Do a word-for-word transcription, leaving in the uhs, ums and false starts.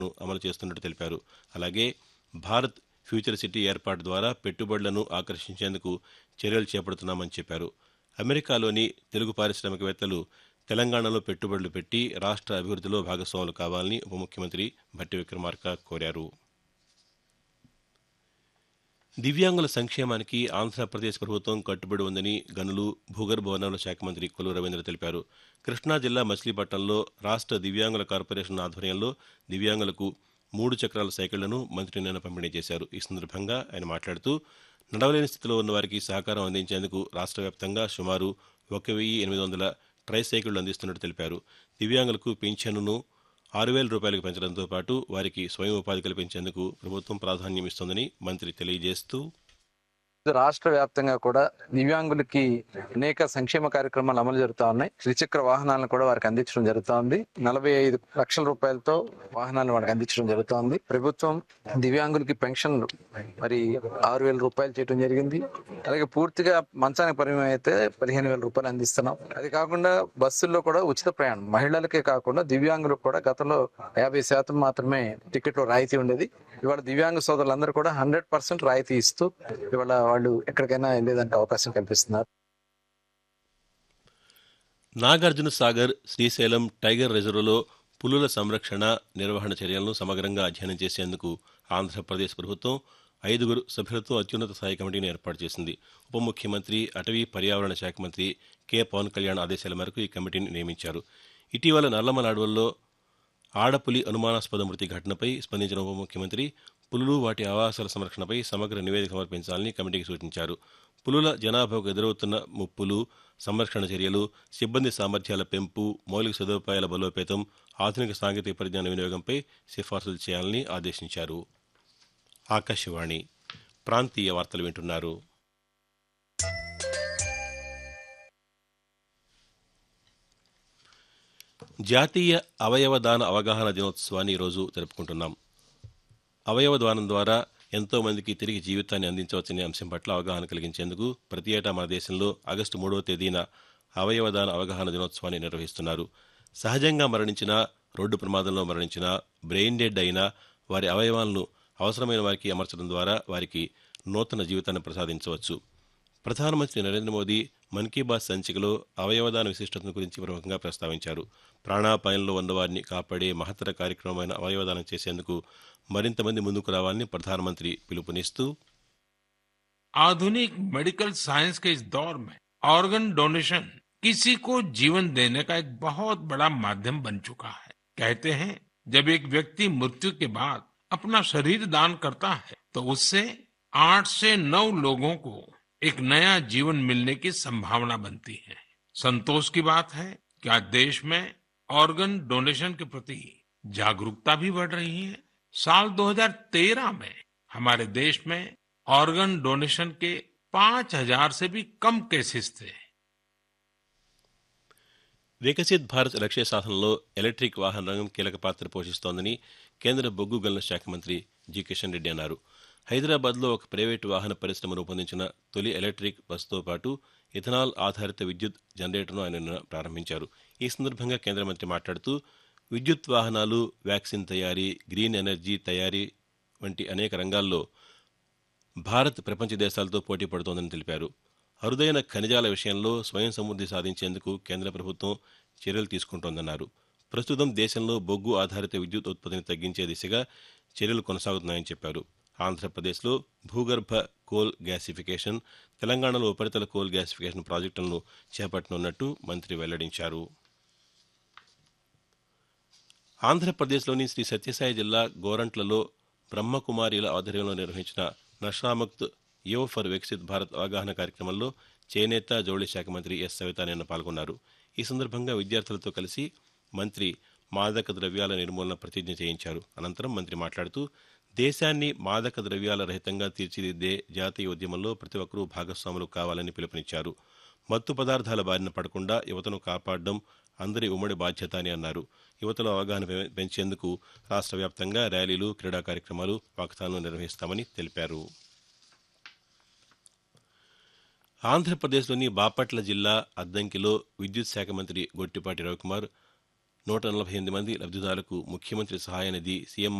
అమలు చేస్తున్నట్టు తెలిపారు. అలాగే భారత్ ఫ్యూచర్ సిటీ ఏర్పాటు ద్వారా పెట్టుబడులను ఆకర్షించేందుకు చర్యలు చేపడుతున్నామని చెప్పారు. అమెరికాలోని తెలుగు పారిశ్రామికవేత్తలు తెలంగాణలో పెట్టుబడులు పెట్టి రాష్ట్ర అభివృద్ధిలో భాగస్వాములు కావాలని ఉప ముఖ్యమంత్రి భట్టి విక్రమార్క కోరారు. దివ్యాంగుల సంక్షేమానికి ఆంధ్రప్రదేశ్ ప్రభుత్వం కట్టుబడి ఉందని గనులు, భూగర్భ వనరుల శాఖ మంత్రి కొల్లు రవీంద్ర తెలిపారు. కృష్ణా జిల్లా మచిలీపట్నంలో రాష్ట్ర దివ్యాంగుల కార్పొరేషన్ ఆధ్వర్యంలో దివ్యాంగులకు మూడు చక్రాల సైకిళ్లను మంత్రి నిన్న పంపిణీ చేశారు. ఈ సందర్భంగా ఆయన మాట్లాడుతూ నడవలేని స్థితిలో ఉన్న వారికి సహకారం అందించేందుకు రాష్ట్ర వ్యాప్తంగా సుమారు ఒక వెయ్యి ఎనిమిది వందల ట్రై సైకిళ్లు అందిస్తున్నట్టు తెలిపారు. దివ్యాంగులకు పింఛనును ఆరు వేల రూపాయలకు పెంచడంతో పాటు వారికి స్వయం ఉపాధి కల్పించేందుకు ప్రభుత్వం ప్రాధాన్యం ఇస్తోందని మంత్రి తెలియజేస్తూ రాష్ట్ర వ్యాప్తంగా కూడా దివ్యాంగులకి అనేక సంక్షేమ కార్యక్రమాలు అమలు జరుగుతా ఉన్నాయి. త్రిచక్ర వాహనాలను కూడా వారికి అందించడం జరుగుతోంది. నలభై ఐదు లక్షల రూపాయలతో వాహనాలను వారికి అందించడం జరుగుతోంది. ప్రభుత్వం దివ్యాంగులకి పెన్షన్లు మరి ఆరు వేల రూపాయలు చేయడం జరిగింది. అలాగే పూర్తిగా మంచానికి పరిమితం అయితే పదిహేను వేల రూపాయలు అందిస్తున్నాం. అది కాకుండా బస్సుల్లో కూడా ఉచిత ప్రయాణం మహిళలకే కాకుండా దివ్యాంగులకు కూడా గతంలో యాభై శాతం మాత్రమే టికెట్లో రాయితీ ఉండేది. ఇవాళ దివ్యాంగ సోదరులందరూ కూడా హండ్రెడ్ పర్సెంట్ రాయితీ ఇస్తూ ఇవాళ వాళ్ళు ఎక్కడికైనా వెళ్ళేదానికి అవకాశం కల్పిస్తున్నారు. నాగార్జున సాగర్, శ్రీశైలం టైగర్ రిజర్వులో పులుల సంరక్షణ, నిర్వహణ చర్యలను సమగ్రంగా అధ్యయనం చేసేందుకు ఆంధ్రప్రదేశ్ ప్రభుత్వం ఐదుగురు సభ్యులతో అత్యున్నత స్థాయి కమిటీని ఏర్పాటు చేసింది. ఉప ముఖ్యమంత్రి, అటవీ పర్యావరణ శాఖ మంత్రి కె పవన్ కళ్యాణ్ ఆదేశాల మేరకు ఈ కమిటీని నియమించారు. ఇటీవల నల్లమల అడవుల్లో ఆడపులి అనుమానాస్పద మృతి ఘటనపై స్పందించిన ఉప ముఖ్యమంత్రి పులులు, వాటి ఆవాసాల సంరక్షణపై సమగ్ర నివేదిక సమర్పించాలని కమిటీకి సూచించారు. పులుల జనాభాకు ఎదురవుతున్న ముప్పులు, సంరక్షణ చర్యలు, సిబ్బంది సామర్థ్యాల పెంపు, మౌలిక సదుపాయాల బలోపేతం, ఆధునిక సాంకేతిక పరిజ్ఞాన వినియోగంపై సిఫార్సులు చేయాలని ఆదేశించారు. ఆకాశవాణి ప్రాంతీయ వార్తలు వింటున్నారు. జాతీయ అవయవదాన అవగాహన దినోత్సవాన్ని ఈరోజు జరుపుకుంటున్నాం. అవయవదానం ద్వారా ఎంతో మందికి తిరిగి జీవితాన్ని అందించవచ్చనే అంశం పట్ల అవగాహన కలిగించేందుకు ప్రతి ఏటా మన దేశంలో ఆగస్టు మూడవ తేదీన అవయవదాన అవగాహన దినోత్సవాన్ని నిర్వహిస్తున్నారు. సహజంగా మరణించిన, రోడ్డు ప్రమాదంలో మరణించిన, బ్రెయిన్ డెడ్ అయినా వారి అవయవాలను అవసరమైన వారికి అమర్చడం ద్వారా వారికి నూతన జీవితాన్ని ప్రసాదించవచ్చు. ప్రధానమంత్రి నరేంద్ర మోదీ మన్ కీ బాత్ సంచికలో అవయవదాన విశిష్టతను గురించి ప్రముఖంగా ప్రస్తావించారు. ప్రాణాపాయంలో ఉన్నవారిని కాపాడే మహత్తర కార్యక్రమమైన అవయవదానం చేసేందుకు మరింత మంది ముందుకు రావాలని ప్రధానమంత్రి పిలుపునిస్తూ आधुनिक मेडिकल साइंस के इस दौर में ऑर्गन डोनेशन किसी को जीवन देने का एक बहुत बड़ा माध्यम बन चुका है। कहते हैं जब एक व्यक्ति मृत्यु के बाद अपना शरीर दान करता है तो उससे आठ से नौ लोगों को एक नया जीवन मिलने की संभावना बनती है। संतोष की बात है कि आज देश में ऑर्गन डोनेशन के प्रति जागरूकता भी बढ़ रही है। साल दो हज़ार तेरह में हमारे देश में ऑर्गन डोनेशन के पांच हजार से भी कम केसेस थे। వికసిత్ భారత్ లక్ష్య సాధనలో ఎలక్ట్రిక్ వాహన రంగం కీలక పాత్ర పోషిస్తోందని కేంద్ర బొగ్గు గనుల శాఖ మంత్రి జి కిషన్ రెడ్డి అన్నారు. హైదరాబాద్లో ఒక ప్రైవేటు వాహన పరిశ్రమ రూపొందించిన తొలి ఎలక్ట్రిక్ బస్సుతో పాటు ఇథనాల్ ఆధారిత విద్యుత్ జనరేటర్ను ఆయన నిన్న ప్రారంభించారు. ఈ సందర్భంగా కేంద్ర మంత్రి మాట్లాడుతూ విద్యుత్ వాహనాలు, వ్యాక్సిన్ తయారీ, గ్రీన్ ఎనర్జీ తయారీ వంటి అనేక రంగాల్లో భారత్ ప్రపంచ దేశాలతో పోటీ పడుతోందని తెలిపారు. అరుదైన ఖనిజాల విషయంలో స్వయం సమృద్ధి సాధించేందుకు కేంద్ర ప్రభుత్వం చర్యలు తీసుకుంటోందన్నారు. ప్రస్తుతం దేశంలో బొగ్గు ఆధారిత విద్యుత్ ఉత్పత్తిని తగ్గించే దిశగా చర్యలు కొనసాగుతున్నాయని చెప్పారు. ఆంధ్రప్రదేశ్లో భూగర్భ కోల్ గ్యాసిఫికేషన్, తెలంగాణలో ఉపరితల కోల్ గ్యాసిఫికేషన్ ప్రాజెక్టులను చేపట్టనున్నట్టు మంత్రి వెల్లడించారు. ఆంధ్రప్రదేశ్లోని శ్రీ సత్యసాయి జిల్లా గోరంట్లలో బ్రహ్మకుమారిల ఆధ్వర్యంలో నిర్వహించిన నషాముక్త్ యువ ఫర్ వికసిత్ భారత్ అవగాహన కార్యక్రమంలో చేనేత, జౌళి శాఖ మంత్రి ఎస్ సవిత నిన్న పాల్గొన్నారు. ఈ సందర్భంగా విద్యార్థులతో కలిసి మంత్రి మాదక ద్రవ్యాల నిర్మూలన ప్రతిజ్ఞ చేయించారు. అనంతరం మంత్రి మాట్లాడుతూ దేశాన్ని మాదక ద్రవ్యాల రహితంగా తీర్చిదిద్దే జాతీయ ఉద్యమంలో ప్రతి ఒక్కరూ భాగస్వాములు కావాలని పిలుపునిచ్చారు. మత్తు పదార్థాల బారిన పడకుండా యువతను కాపాడడం అందరి ఉమ్మడి బాధ్యత అని అన్నారు. యువతలో అవగాహన పెంచేందుకు రాష్ట్ర వ్యాప్తంగా ర్యాలీలు, క్రీడా కార్యక్రమాలు, వాకథాన్లు నిర్వహిస్తామని తెలిపారు. ఆంధ్రప్రదేశ్లోని బాపట్ల జిల్లా అద్దంకిలో విద్యుత్ శాఖ మంత్రి గొట్టిపాటి రవికుమార్ నూట నలభై ఎనిమిది మంది లబ్ధిదారులకు ముఖ్యమంత్రి సహాయ నిధి సీఎం